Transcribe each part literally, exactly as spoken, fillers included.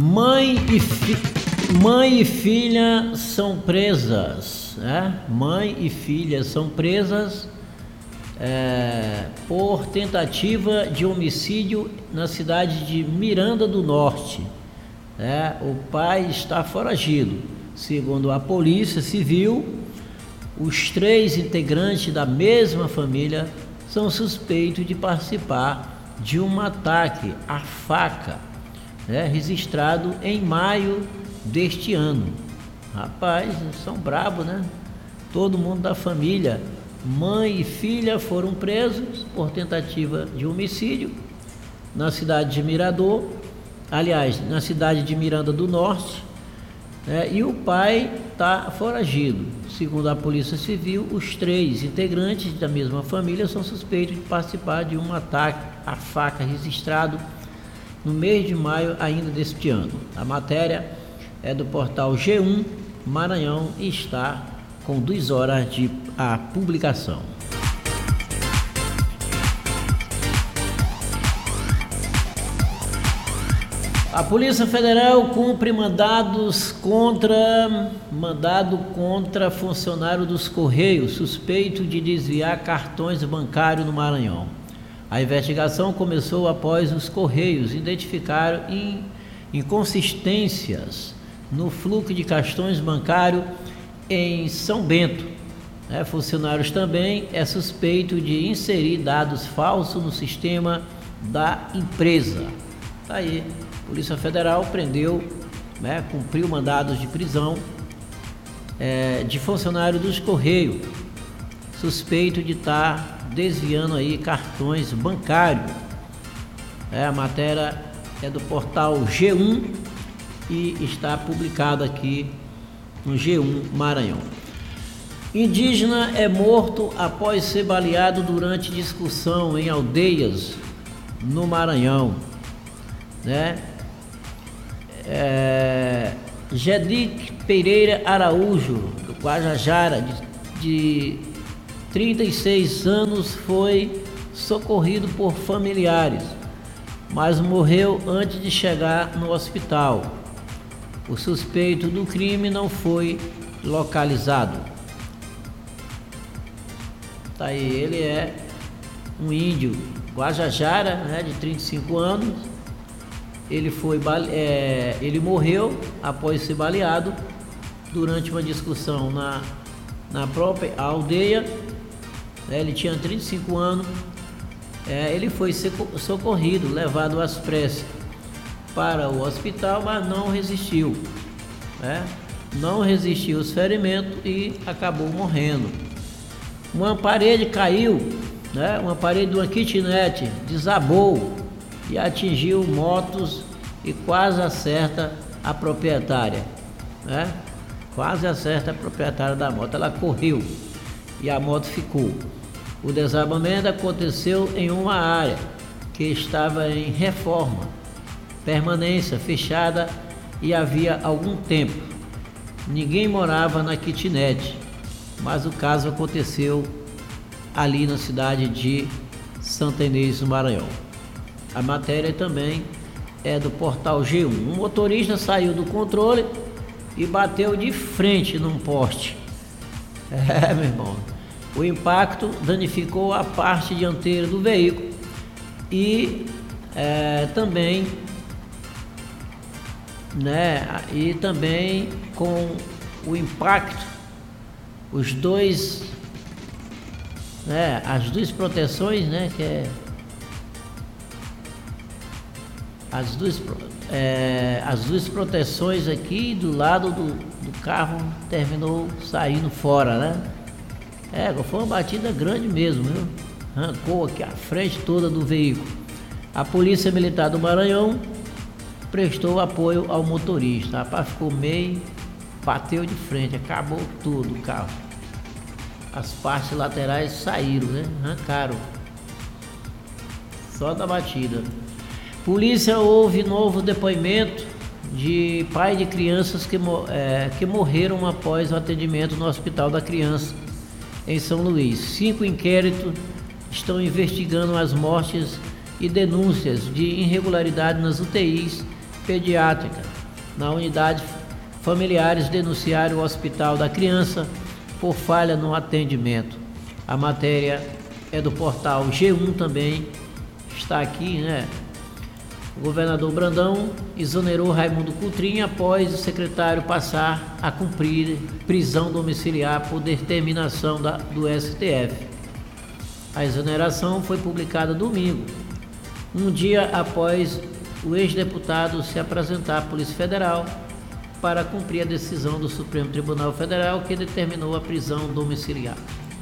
Mãe e, fi... Mãe e filha são presas, né? Mãe e filha são presas é, por tentativa de homicídio na cidade de Miranda do Norte. É, o pai está foragido. Segundo a Polícia Civil, os três integrantes da mesma família são suspeitos de participar de um ataque à faca, né, registrado em maio deste ano. Rapaz, são bravos, né? Todo mundo da família, mãe e filha, foram presos por tentativa de homicídio na cidade de Mirador, aliás, na cidade de Miranda do Norte, né, e o pai está foragido. Segundo a Polícia Civil, os três integrantes da mesma família são suspeitos de participar de um ataque à faca registrado no mês de maio ainda deste ano. A matéria é do portal G um Maranhão e está com duas horas de a publicação. A Polícia Federal cumpre mandados contra mandado contra funcionário dos Correios suspeito de desviar cartões bancários no Maranhão. A investigação começou após os Correios identificaram in, inconsistências no fluxo de cartões bancários em São Bento. É, funcionários também é suspeito de inserir dados falsos no sistema da empresa. Tá aí. Polícia Federal prendeu, né, cumpriu mandados de prisão é, de funcionário dos Correios, suspeito de estar tá desviando aí cartões bancários. É, a matéria é do portal G um e está publicada aqui no G um Maranhão. Indígena é morto após ser baleado durante discussão em aldeias no Maranhão, né? É, Gedic Pereira Araújo, do Guajajara, de, de trinta e seis anos, foi socorrido por familiares, mas morreu antes de chegar no hospital. O suspeito do crime não foi localizado. Tá aí, ele é um índio Guajajara, né, de trinta e cinco anos. Ele foi é, ele morreu após ser baleado durante uma discussão na, na própria aldeia. É, ele tinha trinta e cinco anos. É, ele foi socorrido, levado às pressas para o hospital, mas não resistiu. É, não resistiu aos ferimentos e acabou morrendo. Uma parede caiu, né, uma parede de uma kitnet desabou e atingiu motos e quase acerta a proprietária, né? Quase acerta a proprietária da moto. Ela correu e a moto ficou. O desabamento aconteceu em uma área que estava em reforma, permanência fechada e havia algum tempo. Ninguém morava na kitnet, mas o caso aconteceu ali na cidade de Santa Inês do Maranhão. A matéria também é do portal G um. Um motorista saiu do controle e bateu de frente num poste. É, meu irmão. O impacto danificou a parte dianteira do veículo e é, também, né, e também com o impacto, os dois, né, as duas proteções, né, que é As duas, é, as duas proteções aqui do lado do, do carro terminou saindo fora, né? É, foi uma batida grande mesmo, viu? Arrancou aqui a frente toda do veículo. A Polícia Militar do Maranhão prestou apoio ao motorista. Rapaz, ficou meio, bateu de frente, acabou tudo o carro. As partes laterais saíram, né? Arrancaram. Só da batida. Polícia houve novo depoimento de pai de crianças que, é, que morreram após o atendimento no Hospital da Criança, em São Luís. Cinco inquéritos estão investigando as mortes e denúncias de irregularidade nas U T Is pediátricas. na unidade, familiares denunciaram o Hospital da Criança por falha no atendimento. A matéria é do portal G um também, está aqui, né? O governador Brandão exonerou Raimundo Coutrinho após o secretário passar a cumprir prisão domiciliar por determinação da, do S T F. A exoneração foi publicada domingo, um dia após o ex-deputado se apresentar à Polícia Federal para cumprir a decisão do Supremo Tribunal Federal que determinou a prisão domiciliar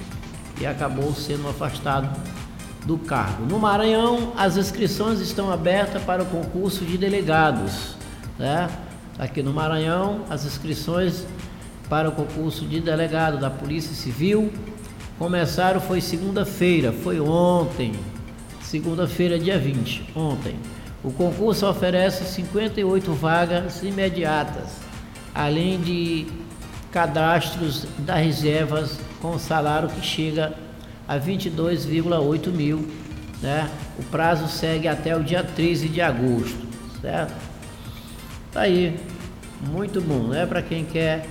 e acabou sendo afastado do cargo. No Maranhão, as inscrições estão abertas para o concurso de delegados, né? Aqui no Maranhão, as inscrições para o concurso de delegado da Polícia Civil começaram, foi segunda-feira, foi ontem, segunda-feira, dia vinte, ontem. O concurso oferece cinquenta e oito vagas imediatas, além de cadastros das reservas com salário que chega a vinte e dois vírgula oito mil, né? O prazo segue até o dia treze de agosto, certo? Tá aí, muito bom, né? Para quem quer,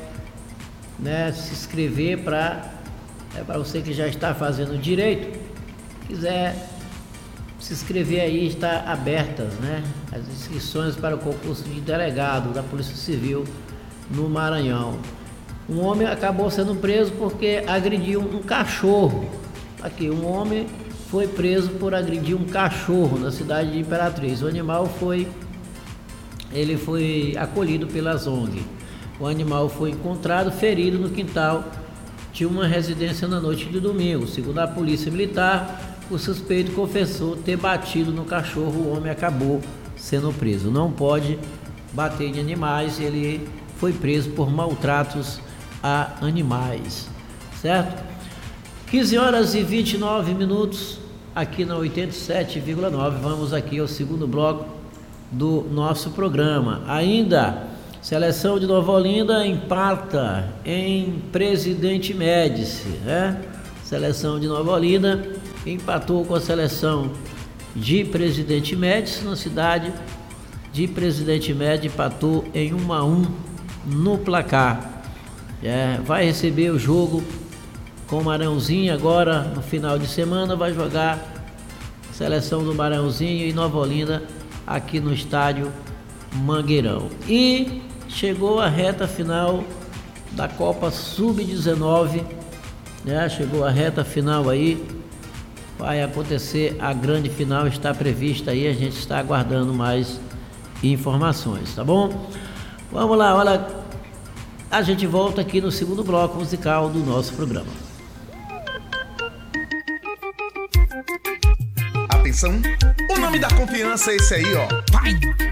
né, se inscrever, para é para você que já está fazendo direito, quiser se inscrever aí, está abertas, né, as inscrições para o concurso de delegado da Polícia Civil no Maranhão. Um homem acabou sendo preso porque agrediu um cachorro. Aqui, um homem foi preso por agredir um cachorro na cidade de Imperatriz. O animal foi, ele foi acolhido pelas O N G. O animal foi encontrado ferido no quintal de uma residência na noite de domingo. Segundo a Polícia Militar, o suspeito confessou ter batido no cachorro. O homem acabou sendo preso. Não pode bater em animais. Ele foi preso por maltratos a animais, certo? quinze horas e vinte e nove minutos, aqui na oitenta e sete vírgula nove. Vamos aqui ao segundo bloco do nosso programa. Ainda, seleção de Nova Olinda empata em Presidente Médici, né? Seleção de Nova Olinda empatou com a seleção de Presidente Médici na cidade de Presidente Médici, empatou em um a um no placar. É, vai receber o jogo com o Maranhãozinho agora no final de semana, vai jogar a seleção do Maranhãozinho e Nova Olinda aqui no estádio Mangueirão. E chegou a reta final da Copa sub dezenove, né? Chegou a reta final aí, vai acontecer a grande final, está prevista aí, a gente está aguardando mais informações, tá bom? Vamos lá, olha, a gente volta aqui no segundo bloco musical do nosso programa. Atenção, o nome da confiança é esse aí, ó. Vai!